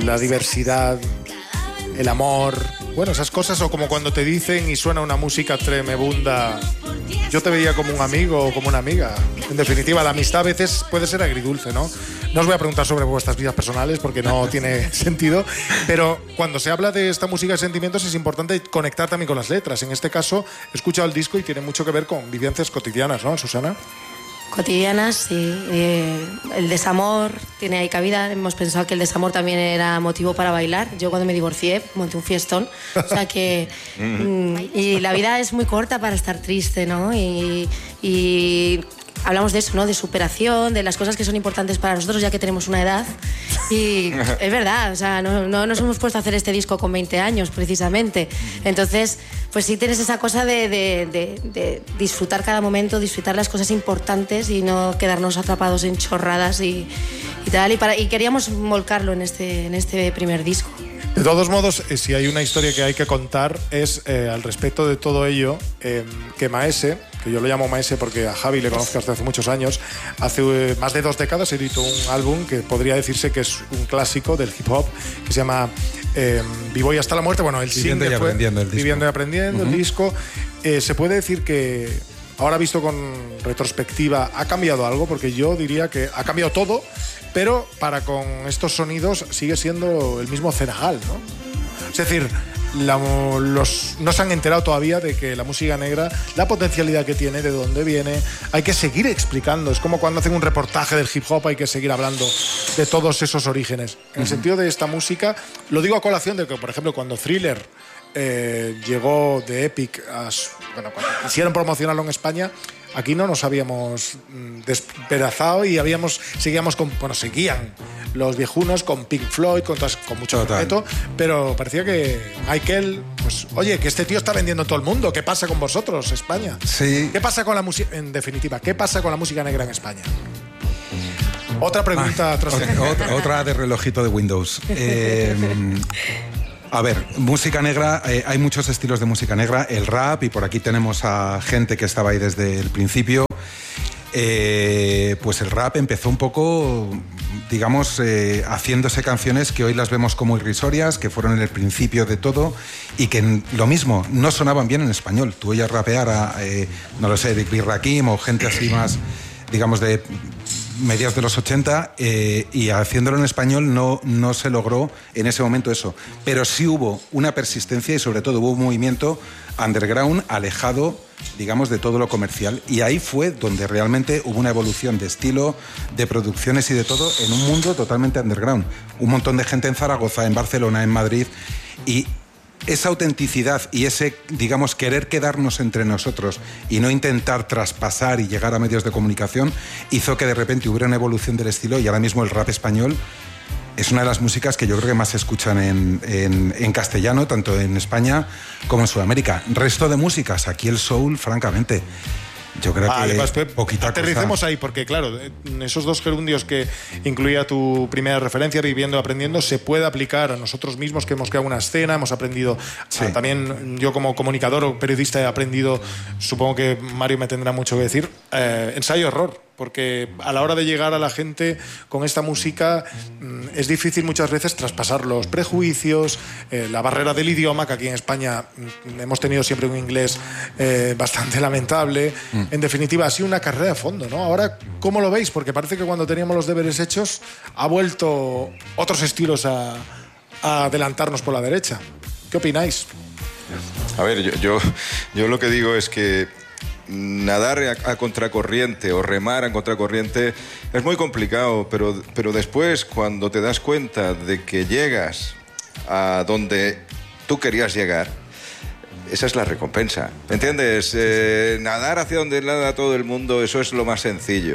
la diversidad, el amor, bueno, esas cosas, o como cuando te dicen y suena una música tremebunda, yo te veía como un amigo o como una amiga. En definitiva, la amistad a veces puede ser agridulce, ¿no? No os voy a preguntar sobre vuestras vidas personales porque no tiene sentido, pero cuando se habla de esta música de sentimientos es importante conectar también con las letras. En este caso, he escuchado el disco y tiene mucho que ver con vivencias cotidianas, ¿no, Susana? Cotidianas, sí. El desamor tiene ahí cabida. Hemos pensado que el desamor también era motivo para bailar. Yo cuando me divorcié monté un fiestón. O sea que... y la vida es muy corta para estar triste, ¿no? Y hablamos de eso, ¿no? De superación, de las cosas que son importantes para nosotros ya que tenemos una edad. Y es verdad, o sea, no nos hemos puesto a hacer este disco con 20 años, precisamente. Entonces, pues sí tienes esa cosa de disfrutar cada momento, disfrutar las cosas importantes y no quedarnos atrapados en chorradas y tal. Y queríamos volcarlo en este primer disco. De todos modos, si hay una historia que hay que contar es al respecto de todo ello, que Maese, que yo lo llamo Maese porque a Javi le conozco desde hace muchos años, hace más de 2 décadas editó un álbum que podría decirse que es un clásico del hip hop, que se llama Vivo y hasta la muerte. Bueno, el Viviendo single y aprendiendo, el disco. Viviendo y aprendiendo, el disco. Se puede decir que ahora visto con retrospectiva ha cambiado algo, porque yo diría que ha cambiado todo, pero para con estos sonidos sigue siendo el mismo Cenagal, ¿no? Es decir, no se han enterado todavía de que la música negra, la potencialidad que tiene, de dónde viene, hay que seguir explicando. Es como cuando hacen un reportaje del hip hop, hay que seguir hablando de todos esos orígenes. En el sentido de esta música, lo digo a colación de que, por ejemplo, cuando Thriller llegó de Epic, cuando quisieron promocionarlo en España, aquí no nos habíamos despedazado y seguían los viejunos con Pink Floyd, con mucho respeto, pero parecía que Michael, pues oye, que este tío está vendiendo en todo el mundo. ¿Qué pasa con vosotros, España? Sí. ¿Qué pasa con la música, en definitiva, qué pasa con la música negra en España? Otra pregunta. Otra de relojito de Windows. A ver, música negra, hay muchos estilos de música negra, el rap, y por aquí tenemos a gente que estaba ahí desde el principio. Pues el rap empezó un poco, digamos, haciéndose canciones que hoy las vemos como irrisorias, que fueron el principio de todo, y que lo mismo, no sonaban bien en español. Tú oyes rapear a, no lo sé, Eric B. Rakim o gente así más, digamos, de mediados de los 80, y haciéndolo en español no se logró en ese momento eso. Pero sí hubo una persistencia y sobre todo hubo un movimiento underground alejado, digamos, de todo lo comercial. Y ahí fue donde realmente hubo una evolución de estilo, de producciones y de todo en un mundo totalmente underground. Un montón de gente en Zaragoza, en Barcelona, en Madrid, y esa autenticidad y ese, digamos, querer quedarnos entre nosotros y no intentar traspasar y llegar a medios de comunicación hizo que de repente hubiera una evolución del estilo, y ahora mismo el rap español es una de las músicas que yo creo que más se escuchan en castellano, tanto en España como en Sudamérica. Resto de músicas, aquí el soul, francamente, yo creo que pues, poquita aterricemos cosa. Ahí, porque claro, en esos 2 gerundios que incluía tu primera referencia, Viviendo, Aprendiendo, se puede aplicar a nosotros mismos, que hemos creado una escena, hemos aprendido, sí. También yo como comunicador o periodista he aprendido, supongo que Mario me tendrá mucho que decir, ensayo-error. Porque a la hora de llegar a la gente con esta música es difícil muchas veces traspasar los prejuicios, la barrera del idioma, que aquí en España hemos tenido siempre un inglés bastante lamentable. En definitiva, ha sido una carrera de fondo, ¿no? Ahora, ¿cómo lo veis? Porque parece que cuando teníamos los deberes hechos ha vuelto otros estilos a adelantarnos por la derecha. ¿Qué opináis? A ver, yo lo que digo es que nadar a contracorriente o remar a contracorriente es muy complicado, pero después, cuando te das cuenta de que llegas a donde tú querías llegar, esa es la recompensa, ¿entiendes? Nadar hacia donde nada todo el mundo, eso es lo más sencillo.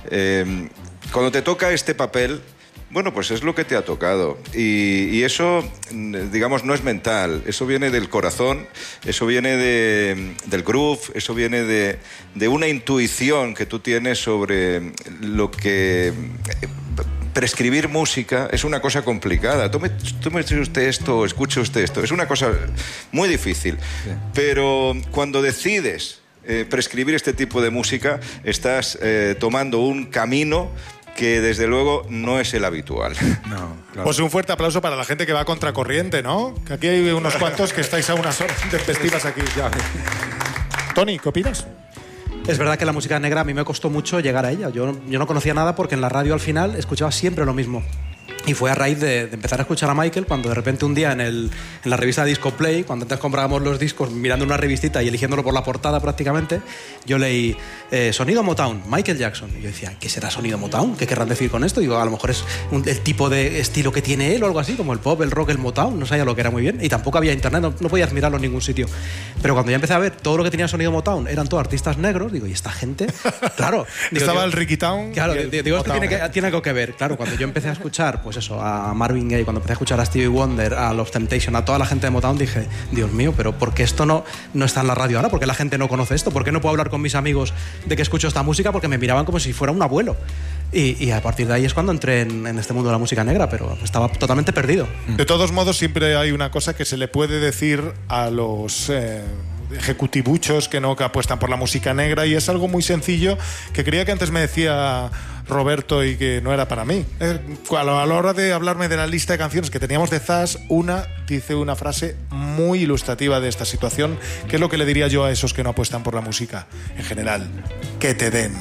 Cuando te toca este papel, bueno, pues es lo que te ha tocado. Y eso, digamos, no es mental. Eso viene del corazón, eso viene del groove, eso viene de una intuición que tú tienes sobre lo que... Prescribir música es una cosa complicada. Tome usted esto, escuche usted esto. Es una cosa muy difícil. Sí. Pero cuando decides prescribir este tipo de música, estás tomando un camino que desde luego no es el habitual. No, claro. Pues un fuerte aplauso para la gente que va a contracorriente, ¿no? Que aquí hay unos cuantos que estáis a unas horas tempestivas aquí. Ya. Tony, ¿qué opinas? Es verdad que la música negra a mí me costó mucho llegar a ella. Yo no conocía nada porque en la radio al final escuchaba siempre lo mismo. Y fue a raíz de empezar a escuchar a Michael cuando de repente un día en la revista Disco Play, cuando antes comprábamos los discos mirando una revistita y eligiéndolo por la portada prácticamente, yo leí Sonido Motown, Michael Jackson. Y yo decía, ¿qué será Sonido Motown? ¿Qué querrán decir con esto? Digo, a lo mejor es el tipo de estilo que tiene él o algo así, como el pop, el rock, el Motown. No sabía lo que era muy bien. Y tampoco había internet, no podías mirarlo en ningún sitio. Pero cuando ya empecé a ver todo lo que tenía Sonido Motown, eran todos artistas negros, digo, ¿y esta gente? Claro. Estaba el Ricky Town. Claro, digo, esto tiene algo que ver. Claro, cuando yo empecé a escuchar, pues eso, a Marvin Gaye, cuando empecé a escuchar a Stevie Wonder, a Los Temptation, a toda la gente de Motown, dije, Dios mío, pero ¿por qué esto no está en la radio ahora? ¿Por qué la gente no conoce esto? ¿Por qué no puedo hablar con mis amigos de que escucho esta música? Porque me miraban como si fuera un abuelo. Y a partir de ahí es cuando entré en este mundo de la música negra, pero estaba totalmente perdido. De todos modos, siempre hay una cosa que se le puede decir a los ejecutivuchos que apuestan por la música negra, y es algo muy sencillo que creía que antes me decía Roberto y que no era para mí. A la hora de hablarme de la lista de canciones que teníamos de Zas, dice una frase muy ilustrativa de esta situación, que es lo que le diría yo a esos que no apuestan por la música en general: que te den.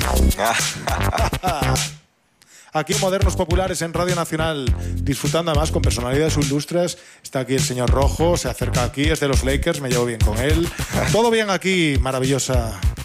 Aquí en Modernos Populares en Radio Nacional, disfrutando además con personalidades ilustres. Está aquí el señor Rojo, se acerca aquí, es de los Lakers, me llevo bien con él. Todo bien aquí, maravillosa